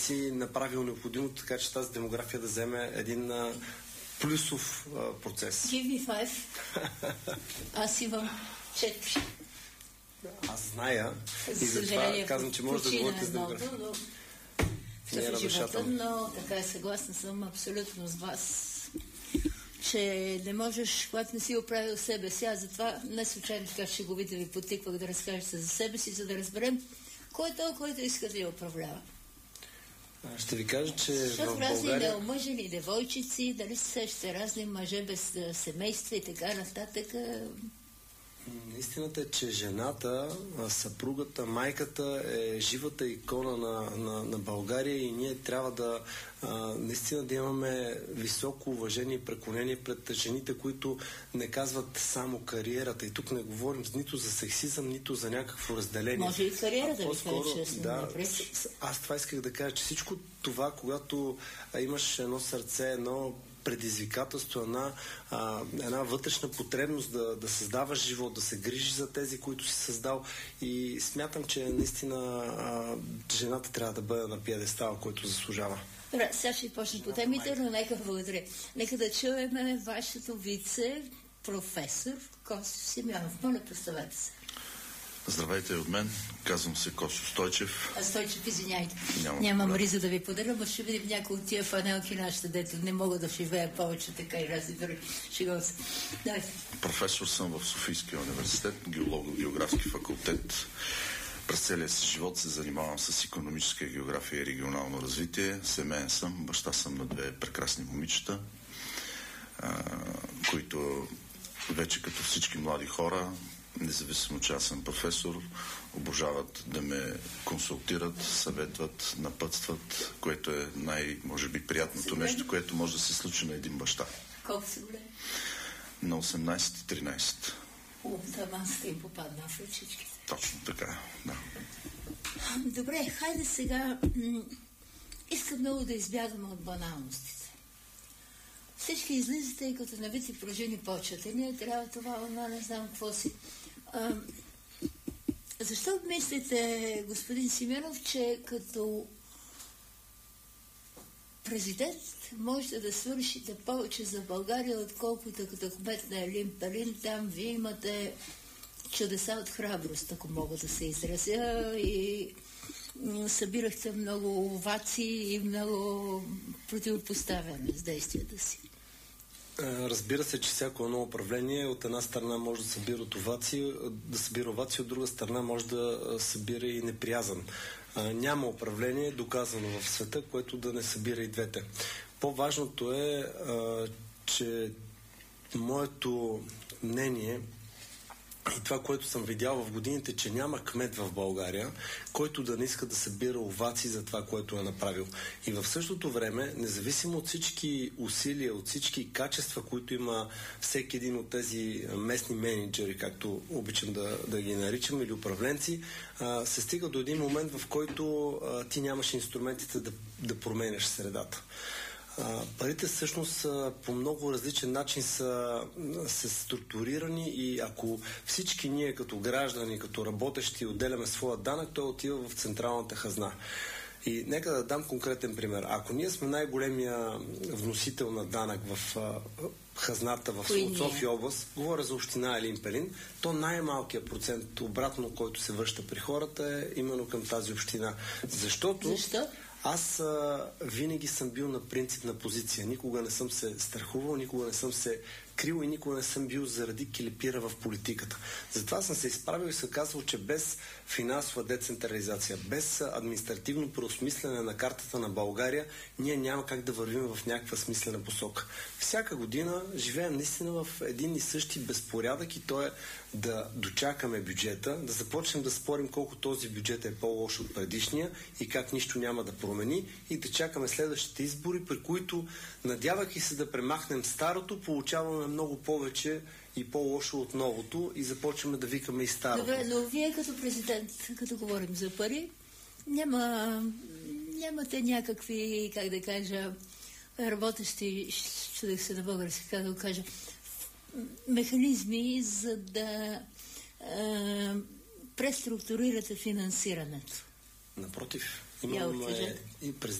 си направил необходимото, така че тази демография да вземе един плюсов процес. Give me 5. Аз имам 4. Аз зная и затова казвам, че може да говорите с демография. Но така е, съгласна съм абсолютно с вас, че не можеш, когато не си оправил себе си. Аз затова не случайно така шеговито ви потиквах да разкажете за себе си, за да разберем кой е той, който иска да я управлява. Ще ви кажа, че защото в България... разни неомъжени девойчици, дали се сещате, разни мъже без семейства и така нататък. Истината е, че жената, съпругата, майката е живата икона на България и ние трябва да наистина да имаме високо уважение и преклонение пред жените, които не казват само кариерата. И тук не говорим нито за сексизъм, нито за някакво разделение. Може и кариерата, да. Аз това исках да кажа, че всичко това, когато имаш едно сърце, едно предизвикателство, една вътрешна потребност да създаваш живот, да се грижиш за тези, които си създал, и смятам, че наистина жената трябва да бъде на пиедестала, който заслужава. Добре, сега ще почнем по темите, но благодаря. Нека да чуем вашето вице-професор Косо Симеонов. Моля, представете се. Здравейте от мен, казвам се Косо Стойчев. Стойчев, извиняйте. Нямам риза да ви подаря, но ще видим някои от тия фанелки нашите, дето не мога да живея повече така и разни други. Професор съм в Софийския университет, геолого-географски факултет. През целия си живот се занимавам с икономическа география и регионално развитие. Семеен съм, баща съм на 2 прекрасни момичета, които вече като всички млади хора, независимо че аз съм професор, обожават да ме консултират, съветват, напътстват, което е може би приятното нещо, което може да се случи на един баща. Колко си големи? На 18 и 13. Там аз им попадна в ръчичките. Точно така, да. Добре, хайде сега. Искам много да избягаме от баналностите. Всички излизате и като навити пружини почвате. Ние трябва това, не знам какво си. Защо мислите, господин Симеонов, че като президент можете да свършите повече за България, отколкото като кмет на Елин Пелин? Там вие имате чудеса от храброст, ако мога да се изразя, и събирахте много овации и много противопоставяне с действията си. Разбира се, че всяко едно управление от една страна може да събира овации, от друга страна може да събира и неприязан. Няма управление, доказано в света, което да не събира и двете. По-важното е, че моето мнение и това, което съм видял в годините, че няма кмет в България, който да не иска да събира овации за това, което е направил. И в същото време, независимо от всички усилия, от всички качества, които има всеки един от тези местни менеджери, както обичам да ги наричам, или управленци, се стига до един момент, в който ти нямаш инструментите да променяш средата. Парите всъщност по много различен начин са структурирани и ако всички ние като граждани, като работещи отделяме своя данък, той отива в централната хазна. И нека да дам конкретен пример. Ако ние сме най-големия вносител на данък в хазната в София област, говоря за община Елин Пелин, то най-малкият процент обратно, който се връща при хората, е именно към тази община. Защо? Аз винаги съм бил на принципна позиция. Никога не съм се страхувал, никога не съм се крил и никога не съм бил заради келепира в политиката. Затова съм се изправил и съм казвал, че без финансова децентрализация, без административно преосмислене на картата на България, ние няма как да вървим в някаква смислена посока. Всяка година живеем наистина в един и същи безпорядък и то е да дочакаме бюджета, да започнем да спорим колко този бюджет е по-лош от предишния и как нищо няма да промени и да чакаме следващите избори, при които, надявайки се да премахнем старото, получаваме много повече и по-лошо от новото и започваме да викаме и старото. Добре, но вие като президент, като говорим за пари, нямате някакви, как да кажа, работещи, чудех се на български, как да кажа, механизми, за да преструктурирате финансирането. Напротив, имаме и